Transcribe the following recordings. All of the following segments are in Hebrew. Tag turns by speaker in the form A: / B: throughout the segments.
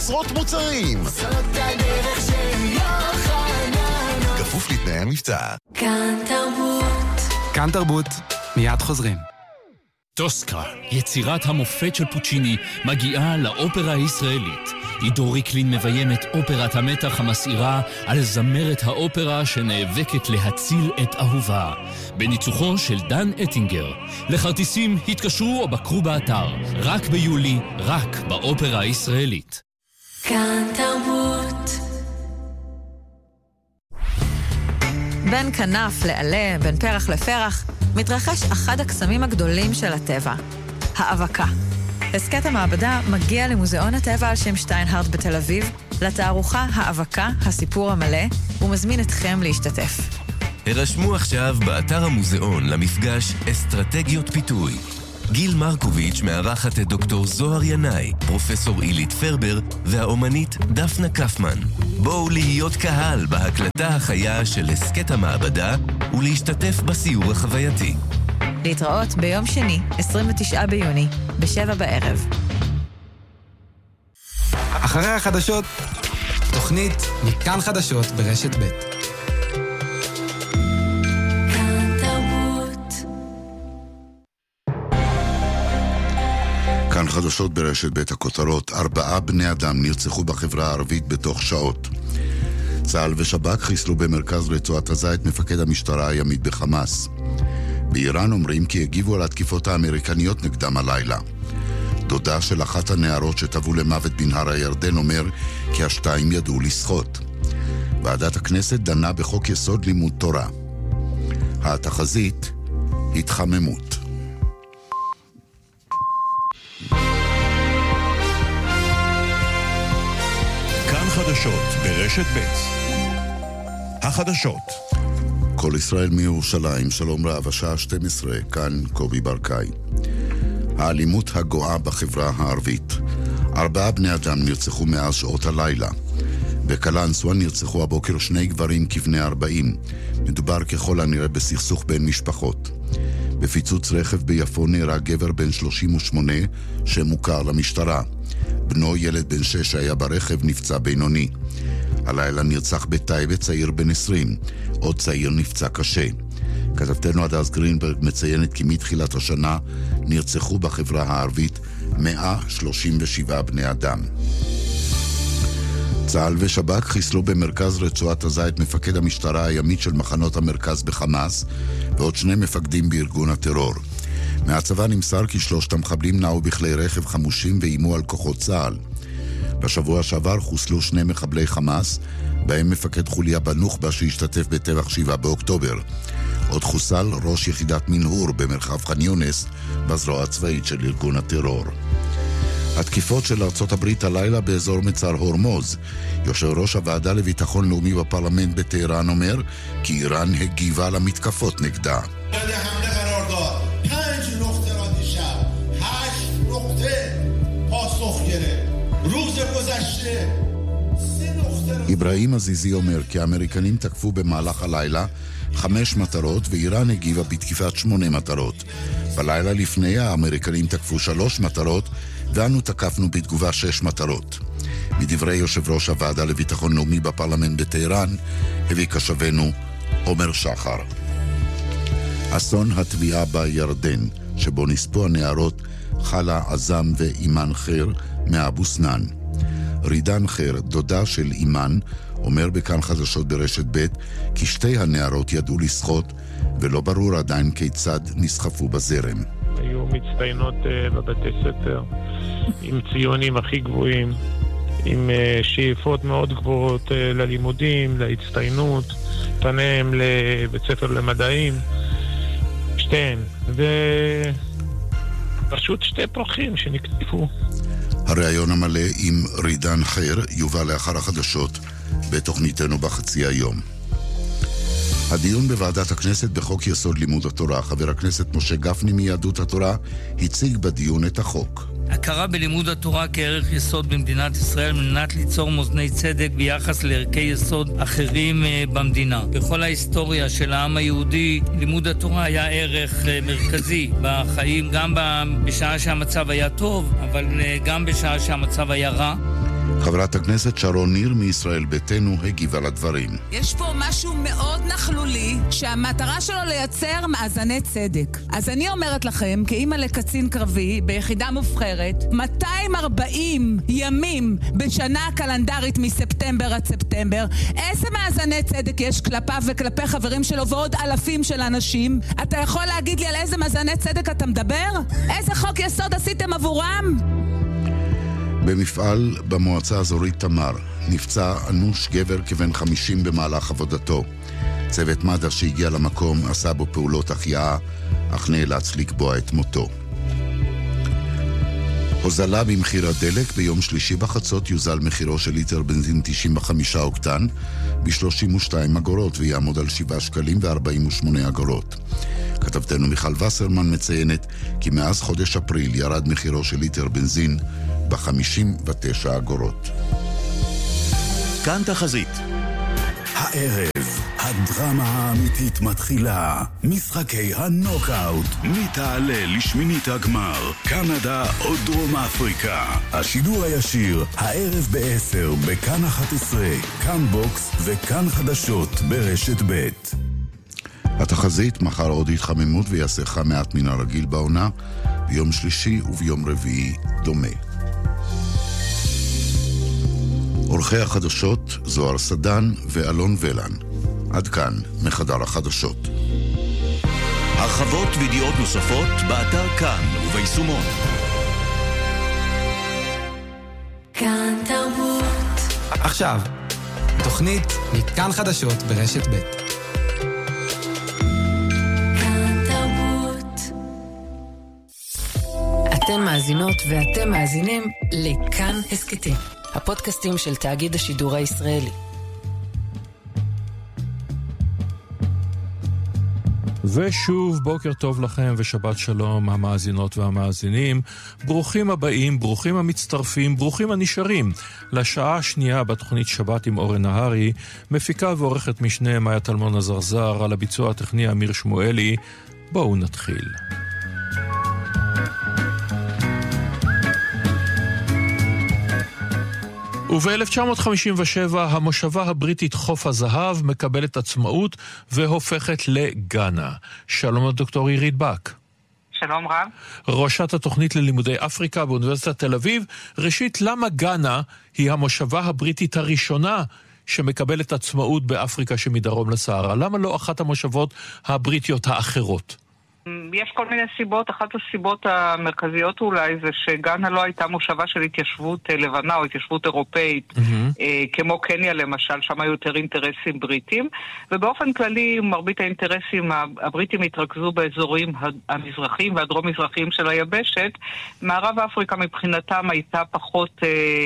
A: עשרות מוצרים.
B: זאת הדרך של יוחננוף.
A: כפוף לתנאי המבצע.
B: כאן תרבות.
C: כאן תרבות. מיד חוזרים.
D: טוסקה, יצירת המופת של פוצ'יני, מגיעה לאופרה הישראלית. עידו ריקלין מביים את אופרת המתח המסעירה על זמרת האופרה שנאבקת להציל את אהובה. בניצוחו של דן אטינגר. לכרטיסים התקשרו או בקרו באתר. רק ביולי, רק באופרה הישראלית.
B: כאן תרבות.
E: בין כנף לעלה, בין פרח לפרח, מתרחש אחד הקסמים הגדולים של הטבע, האבקה. הסקט המעבדה מגיע למוזיאון הטבע על שם שטיינהרט בתל אביב, לתערוכה האבקה, הסיפור המלא, ומזמין אתכם להשתתף.
F: הרשמו עכשיו באתר המוזיאון למפגש אסטרטגיות פיתוי. גיל מרקוביץ' מארחת את דוקטור זוהר ינאי, פרופסור אילית פרבר והאומנית דפנה קפמן. בואו להיות קהל בהקלטה החיה של הסקט המעבדה ולהשתתף בסיור החווייתי.
E: להתראות ביום שני, 29 ביוני, ב-7 בערב.
C: אחרי החדשות, תוכנית מכאן חדשות ברשת ב'.
G: כאן חדשות ברשת בית הכותרות. 4 בני אדם נרצחו בחברה הערבית בתוך שעות. צה"ל ושב"כ חיסלו במרכז רצועת עזה את מפקד המשטרה הימית בחמאס. באיראן אומרים כי הגיבו על התקיפות האמריקניות נגדם הלילה. דודה של אחת הנערות שטבעו למוות בנהר הירדן אומר כי השתיים ידעו לשחות. ועדת הכנסת דנה בחוק יסוד לימוד תורה. התחזית, התחממות.
A: כאן חדשות ברשת ב'. החדשות.
G: כל ישראל מירושלים, שלום רב, השעה 12, כאן קובי ברקאי. האלימות הגואה בחברה הערבית. 4 בני אדם נרצחו מאז שעות הלילה. בקלנסווה נרצחו הבוקר 2 גברים כבני 40. מדובר ככל הנראה בסכסוך בין משפחות. בפיצוץ רכב ביפו נהרג גבר בן 38 שמוכר למשטרה. בנו ילד בן 6 היה ברכב, נפצע בינוני. הלילה נרצח בטייבה צעיר בן 20. עוד צעיר נפצע קשה. כתבתנו הדס גרינברג מציינת כי מתחילת השנה נרצחו בחברה הערבית 137 בני אדם. צה"ל ושב"כ חיסלו במרכז רצועת עזה את מפקד המשטרה הימית של מחנות המרכז בחמאס ועוד 2 מפקדים בארגון הטרור. מהצבא נמסר כי 3 המחבלים נעו בכלי רכב חמושים ואימו על כוחות צה"ל. בשבוע שעבר חוסלו 2 מחבלי חמאס, בהם מפקד חוליה בנוח'בה שהשתתף בטבח 7 באוקטובר. עוד חוסל ראש יחידת מנהור במרחב ח'אן יונס, בזרוע הצבאית של ארגון הטרור. התקיפות של ארצות הברית הלילה באזור מצר הורמוז. יושב ראש הוועדה לביטחון לאומי בפרלמנט בטהרן אומר כי איראן הגיבה למתקפות נגדה. איברהים עזיזי אומר כי האמריקנים תקפו במהלך הלילה 5 מטרות ואיראן הגיבה בתקיפת 8 מטרות. בלילה לפני האמריקנים תקפו 3 מטרות ואנו תקפנו בתגובה 6 מטרות. מדברי יושב ראש הוועדה לביטחון לאומי בפרלמנט בטהרן, הביא קשבנו עומר שחר. אסון התביעה בירדן, שבו נספו הנערות חלה עזם ואימן חיר מאבו סנן. רידן חיר, דודה של אימן, אומר בכאן חדשות ברשת ב' כי 2 הנערות ידעו לשחות ולא ברור עדיין כיצד נסחפו בזרם.
H: היו מצטיינות בבתי ספר עם ציונים הכי גבוהים, עם שאיפות מאוד גבוהות ללימודים, להצטיינות, פניהם לבית ספר למדעים, 2, ופשוט 2 פרחים שנקטפו.
G: הראיון המלא עם רידן חיר יובא לאחר החדשות בתוכניתנו בחצי היום. הדיון בוועדת הכנסת בחוק יסוד לימוד התורה. חבר הכנסת משה גפני מיהדות התורה הציג בדיון את החוק.
I: הכרה בלימוד התורה כערך יסוד במדינת ישראל מנת ליצור מאזני צדק ביחס לערכי יסוד אחרים במדינה. בכל ההיסטוריה של העם היהודי, לימוד התורה היה ערך מרכזי בחיים, גם בשעה שהמצב היה טוב, אבל גם בשעה שהמצב היה רע.
G: חברת הכנסת שרון ניר מישראל ביתנו הגיבה לדברים.
J: יש פה משהו מאוד נכלולי שהמטרה שלו לייצר מאזני צדק. אז אני אומרת לכם, כאימא לקצין קרבי ביחידה מובחרת, 240 ימים בשנה קלנדרית מספטמבר עד ספטמבר, איזה מאזני צדק יש כלפיו וכלפי חברים שלו ועוד אלפים של אנשים? אתה יכול להגיד לי על איזה מאזני צדק אתה מדבר? איזה חוק יסוד עשיתם עבורם?
G: במפעל במועצה האזורית תמר נפצע אנוש גבר כבן 50 במהלך עבודתו. צוות מד"א שהגיע למקום עשה בו פעולות החייאה, אך נאלץ לקבוע את מותו. הוזלה במחיר הדלק. ביום שלישי בחצות יוזל מחירו של ליטר בנזין 95 אוקטן ב-32 אגורות ויעמוד על 7 שקלים ו48 אגורות. כתבתנו מיכל וסרמן מציינת כי מאז חודש אפריל ירד מחירו של ליטר בנזין ב-59 אגורות.
A: כאן תחזית.
K: הערב הדרמה האמיתית מתחילה. משחקי הנוקאוט. מי תעלה לשמינית הגמר? קנדה או דרום אפריקה? השידור הישיר הערב ב-10 בכאן 11, כאן בוקס וכאן חדשות ברשת ב'.
G: התחזית: מחר עוד התחממות ויעשה חם מעט מן הרגיל בעונה, ביום שלישי וביום רביעי דומה. עורכי החדשות זוהר סדן ואלון ולן. עד כאן מחדר החדשות.
A: הרחבות וידיעות נוספות באתר כאן וביישומון.
B: כאן תרבות.
C: עכשיו, תוכנית מכאן חדשות ברשת ב'.
B: כאן תרבות.
L: אתם מאזינות ואתם מאזינים לכאן הסקטים, הפודקאסטים של תאגיד השידור הישראלי.
M: ושוב, בוקר טוב לכם ושבת שלום המאזינות והמאזינים. ברוכים הבאים, ברוכים המצטרפים, ברוכים הנשארים לשעה השנייה בתוכנית שבת עם אורן נהרי, מפיקה ועורכת משנה מאיה טלמון הזרזר, על הביצוע הטכני אמיר שמואלי. בואו נתחיל. וב-1957 המושבה הבריטית חוף הזהב מקבלת עצמאות והופכת לגאנה. שלום לדוקטור עירית בק.
N: שלום רב.
M: ראשת התוכנית ללימודי אפריקה באוניברסיטת תל אביב. ראשית, למה גאנה היא המושבה הבריטית הראשונה שמקבלת עצמאות באפריקה שמדרום לסהרה? למה לא אחת המושבות הבריטיות האחרות?
N: יש כל מיני סיבות. אחת הסיבות המרכזיות אולי זה שגאנה לא הייתה מושבה של התיישבות לבנה או התיישבות אירופאית, כמו קניה למשל, שם היו יותר אינטרסים בריטים, ובאופן כללי מרבית האינטרסים הבריטים התרכזו באזורים המזרחיים והדרום-מזרחיים של היבשת. מערב אפריקה מבחינתם הייתה פחות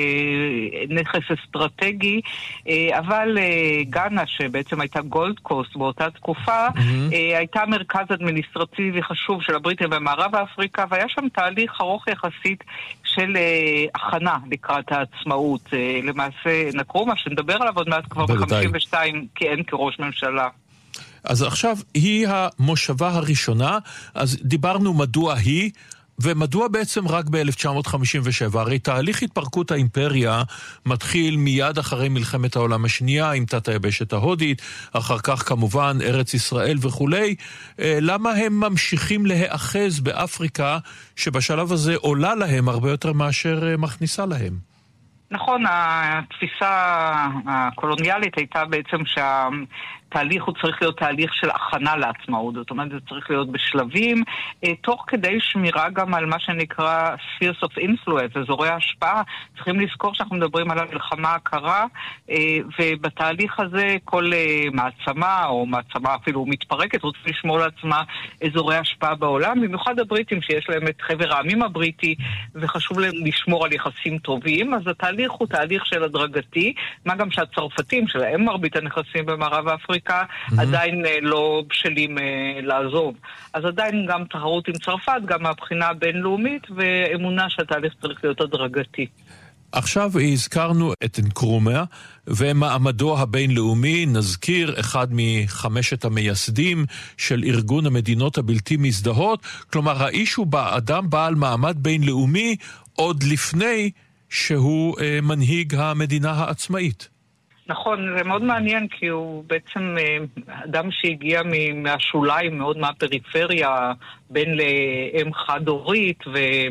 N: נכס אסטרטגי, אבל גאנה, שבעצם הייתה גולד קוסט באותה תקופה, הייתה מרכז אדמיניסטרטיבי וחשוב של הבריטים במערב אפריקה, והיה שם תהליך ארוך יחסית של הכנה לקראת העצמאות. למעשה נקרומה, שנדבר עליו עוד מעט כבר ב-52 כיהן כראש ממשלה.
M: אז עכשיו היא המושבה הראשונה, אז דיברנו מדוע היא, ומדוע בעצם רק ב-1957? הרי תהליך התפרקות האימפריה מתחיל מיד אחרי מלחמת העולם השנייה, עם תת היבשת ההודית, אחר כך כמובן ארץ ישראל וכולי. למה הם ממשיכים להיאחז באפריקה, שבשלב הזה עולה להם הרבה יותר מאשר מכניסה להם?
N: נכון, התפיסה הקולוניאלית הייתה בעצם התהליך הוא צריך להיות תהליך של הכנה לעצמאות, זאת אומרת, זה צריך להיות בשלבים, תוך כדי שמירה גם על מה שנקרא spheres of influence, אזורי ההשפעה. צריכים לזכור שאנחנו מדברים על המלחמה הקרה, ובתהליך הזה כל מעצמה, או מעצמה אפילו מתפרקת, רוצה לשמור לעצמה אזורי השפעה בעולם, במיוחד הבריטים שיש להם את חבר העמים הבריטי, וחשוב להם לשמור על יחסים טובים, אז התהליך הוא תהליך של הדרגתי, מה גם שהצרפתים שלהם מרבית הנכסים במערב אפריקה, עדיין לא בשלים לעזוב. אז עדיין גם תחרות עם צרפת, גם מהבחינה הבינלאומית, ואמונה שהתהליך צריך להיות הדרגתי.
M: עכשיו הזכרנו את נקרומה ומעמדו הבינלאומי. נזכיר אחד מחמשת המייסדים של ארגון המדינות הבלתי מזדהות, כלומר האיש הוא אדם בעל מעמד בינלאומי עוד לפני שהוא מנהיג המדינה העצמאית.
N: נכון, זה מאוד מעניין, כי הוא בעצם אדם שהגיע מהשוליים, מאוד מהפריפריה, בן לאם חד-הורית,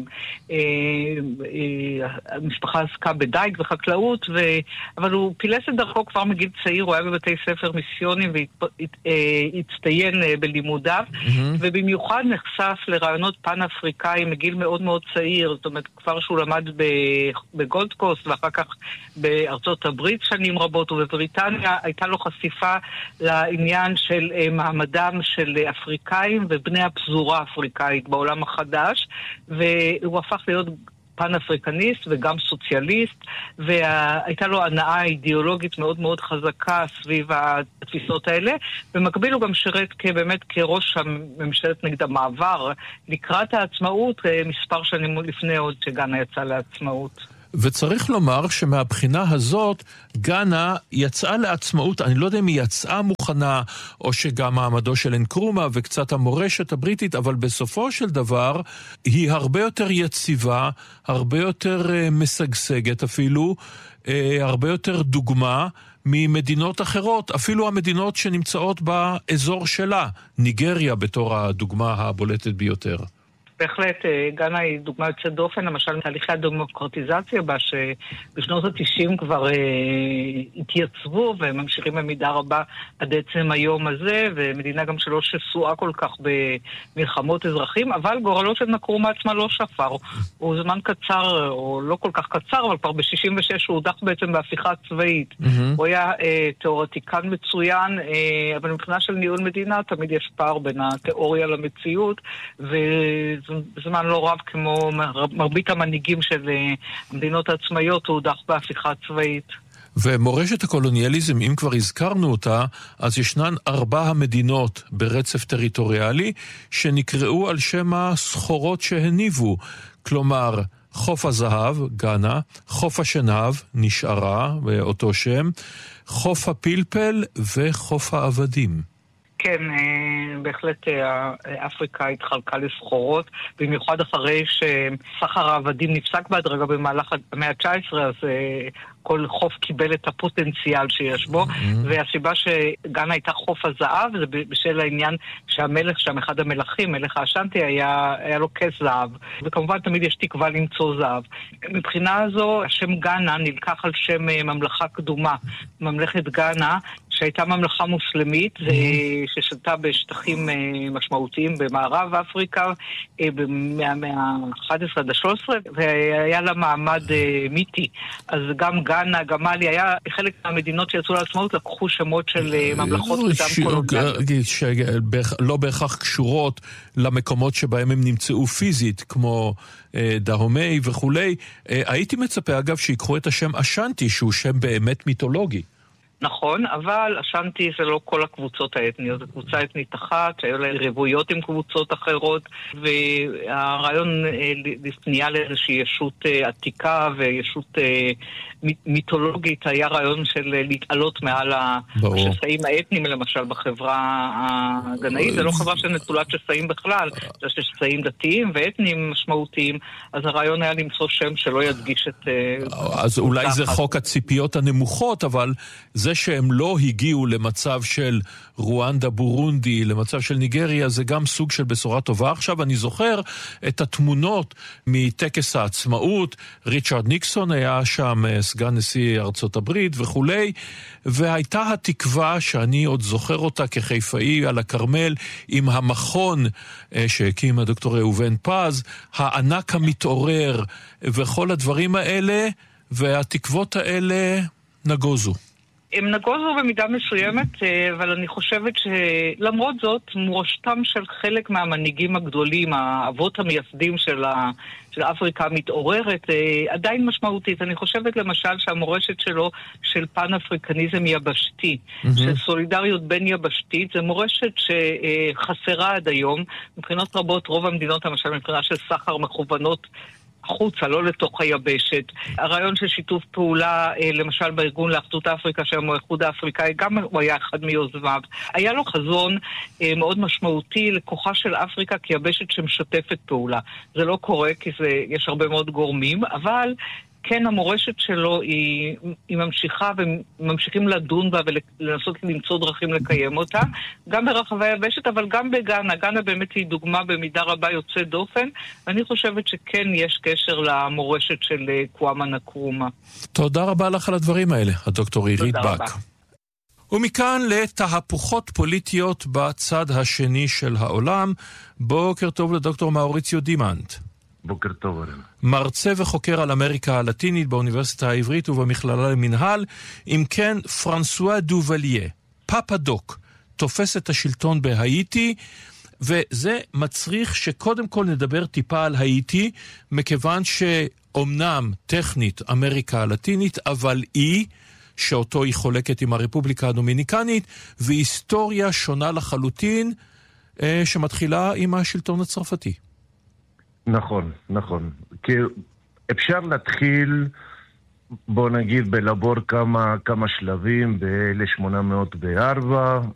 N: והמשפחה עסקה בדייג וחקלאות, אבל הוא פילס את דרכו כבר מגיל צעיר, הוא היה בבתי ספר מיסיונים והצטיין בלימודיו, ובמיוחד נחשף לרעיונות פן-אפריקאים מגיל מאוד מאוד צעיר, זאת אומרת, כבר שהוא למד בגולד קוסט, ואחר כך בארצות הברית שנים רבות, ובבריטניה הייתה לו חשיפה לעניין של מעמדם של אפריקאים ובני הפזורה האפריקאית בעולם החדש, והוא הפך להיות פן-אפריקניסט וגם סוציאליסט, והייתה לו הנאה אידיאולוגית מאוד מאוד חזקה סביב התפיסות האלה. במקביל הוא גם שירת באמת כראש הממשלת נגד המעבר לקראת העצמאות, מספר שנים לפני עוד שגאנה יצא לעצמאות.
M: וצריך לומר שמהבחינה הזאת גאנה יצאה לעצמאות, אני לא יודע אם היא יצאה מוכנה או שגם מעמדו של אנקרומה וקצת המורשת הבריטית, אבל בסופו של דבר היא הרבה יותר יציבה, הרבה יותר משגשגת אפילו, הרבה יותר דוגמה ממדינות אחרות, אפילו המדינות שנמצאות באזור שלה, ניגריה בתור הדוגמה הבולטת ביותר.
N: בהחלט, גאנה היא דוגמה יוצאת דופן, למשל תהליכי הדמוקרטיזציה בה, שבשנות ה-90 כבר התייצבו וממשיכים במידה רבה עד עצם היום הזה, ומדינה גם שלא שסועה כל כך במלחמות אזרחים, אבל גורלו של נקרומה עצמה לא שפר. הוא זמן קצר, או לא כל כך קצר, אבל כבר ב-66 הוא הודח בעצם בהפיכה צבאית. הוא היה תיאורטיקן מצוין, אבל מבחינה של ניהול מדינה תמיד יש פער בין התיאוריה למציאות, בזמן לא רב כמו מרבית המנהיגים של המדינות העצמאיות הוא הודח בהפיכה צבאית.
M: ומורשת הקולוניאליזם, אם כבר הזכרנו אותה, אז ישנן 4 המדינות ברצף טריטוריאלי שנקראו על שם הסחורות שהניבו, כלומר חוף הזהב, גאנה, חוף השנהב, נשארה באותו שם, חוף הפלפל וחוף העבדים.
N: כן, בהחלט אפריקה התחלקה לסחורות, במיוחד אחרי שסחר העבדים נפסק בהדרגה במהלך המאה ה-19, אז כל חוף קיבל את הפוטנציאל שיש בו, והסיבה שגאנה הייתה חוף הזהב, זה בשל העניין שהמלך שם, אחד המלכים, מלך האשנטי, היה לו כס זהב, וכמובן תמיד יש תקווה למצוא זהב. מבחינה הזו, השם גאנה נלקח על שם ממלכה קדומה, ממלכת גאנה, שהייתה ממלכה מוסלמית, ששלטה בשטחים משמעותיים במערב אפריקה, מהמאה ה-11 עד ה-13, והיה לה מעמד מיתי. אז גם גאנה, גם מאלי, היה חלק מהמדינות שיצאו לעצמאות, לקחו שמות של ממלכות וגם קולוניאליות.
M: לא בהכרח קשורות למקומות שבהם הם נמצאו פיזית, כמו דהומי וכולי. הייתי מצפה, אגב, שיקחו את השם אשנטי, שהוא שם באמת מיתולוגי.
N: נכון, אבל אשנטי זה לא כל הקבוצות האתניות, זו קבוצה אתנית אחת, שהיו לה רבויות עם קבוצות אחרות, והרעיון לפנייה לאיזושהי ישות עתיקה וישות מיתולוגית היה רעיון של להתעלות מעל השסעים האתניים, למשל בחברה הגנאית. זה לא חברה של נטולת שסעים בכלל, זה שסעים דתיים ואתניים משמעותיים, אז הרעיון היה למצוא שם שלא ידגיש את...
M: אז אולי זה חוק הציפיות הנמוכות, אבל זה שהם לא הגיעו למצב של רואנדה, בורונדי, למצב של ניגריה, זה גם סוג של בשורה טובה. עכשיו אני זוכר את התמונות מטקס העצמאות, ריצ'רד ניקסון היה שם סגן נשיא ארצות הברית וכולי, והייתה התקווה שאני עוד זוכר אותה כחיפאי על הכרמל, עם המכון שהקים הדוקטור ראובן פז, הענק המתעורר וכל הדברים האלה, והתקוות האלה נגוזו.
N: הם נגוזו במידה מסוימת, אבל אני חושבת שלמרות זאת, מורשתם של חלק מהמנהיגים הגדולים, האבות המייסדים של אפריקה המתעוררת, עדיין משמעותית. אני חושבת למשל שהמורשת שלו של פן-אפריקניזם יבשתי, של סולידריות בין יבשתית, זה מורשת שחסרה עד היום. מבחינות רבות, רוב המדינות, למשל מבחינה של סחר מכוונות, החוצה, לא לתוך היבשת. הרעיון של שיתוף פעולה, למשל בארגון לאחדות אפריקה, שם הוא האיחוד האפריקאי, גם הוא היה אחד מיוזמיו. היה לו חזון מאוד משמעותי לכוחה של אפריקה כיבשת שמשתפת פעולה. זה לא קורה כי יש הרבה מאוד גורמים, אבל כן, המורשת שלו היא ממשיכה, וממשיכים לדון בה ולנסות למצוא דרכים לקיים אותה, גם ברחבי היבשת, אבל גם בגאנה. גאנה באמת היא דוגמה במידה רבה יוצאת דופן, ואני חושבת שכן יש קשר למורשת של קוואמה נקרומה.
M: תודה רבה לך על הדברים האלה, הדוקטור עירית בק. ומכאן לתהפוכות פוליטיות בצד השני של העולם. בוקר טוב לדוקטור מאוריציו דימנט.
O: בוקר טוב.
M: מרצה וחוקר על אמריקה הלטינית באוניברסיטה העברית ובמכללה למנהל. אם כן, פרנסואה דובליה, פאפה דוק, תופס את השלטון בהאיטי, וזה מצריך שקודם כל נדבר טיפה על האיטי, מכיוון שאומנם טכנית אמריקה הלטינית, אבל שאותו היא חולקת עם הרפובליקה הדומיניקנית, והיסטוריה שונה לחלוטין שמתחילה עם השלטון הצרפתי.
O: נכון, נכון. כי אפשר להתחיל, בוא נגיד, בלבור כמה שלבים ב-1804,